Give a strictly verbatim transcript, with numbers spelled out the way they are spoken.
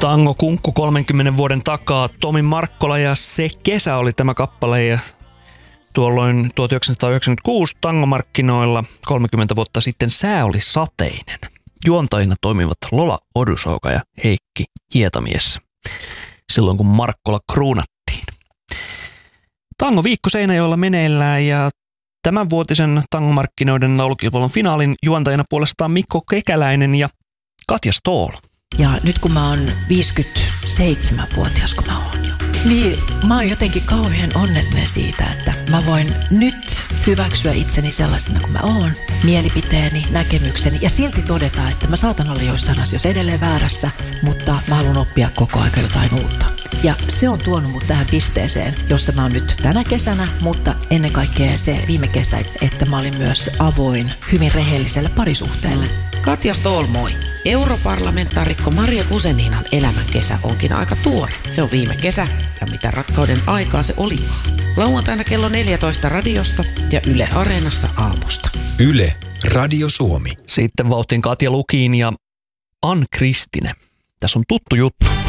Tango Kunkku kolmenkymmenen vuoden takaa. Tomi Markkola ja Se kesä oli tämä kappale ja tuolloin tuhatyhdeksänsataayhdeksänkymmentäkuusi tangomarkkinoilla kolmekymmentä vuotta sitten sää oli sateinen. Juontajina toimivat Lola Odusouka ja Heikki Hietamies silloin kun Markkola kruunattiin. Tango viikko Seinäjoella meneillään ja tämänvuotisen tangomarkkinoiden laulukilpailun finaalin juontajina puolestaan Mikko Kekäläinen ja Katja Stoll. Ja nyt kun mä oon viisikymmentäseitsemänvuotias, kun mä oon jo, niin mä oon jotenkin kauhean onnellinen siitä, että mä voin nyt hyväksyä itseni sellaisena kuin mä oon, mielipiteeni, näkemykseni ja silti todeta, että mä saatan olla joissain asioissa edelleen väärässä, mutta mä haluan oppia koko aika jotain uutta. Ja se on tuonut mut tähän pisteeseen, jossa mä oon nyt tänä kesänä, mutta ennen kaikkea se viime kesä, että mä olin myös avoin hyvin rehelliselle parisuhteelle. Katja Stoll, moi. Europarlamentaarikko Maria Guzeninan elämän kesä onkin aika tuore. Se on viime kesä ja mitä rakkauden aikaa se oli. Lauantaina kello neljätoista radiosta ja Yle Areenassa aamusta. Yle Radio Suomi. Sitten vauhtiin Katja Lukiin ja Ann Kristine. Tässä on tuttu juttu.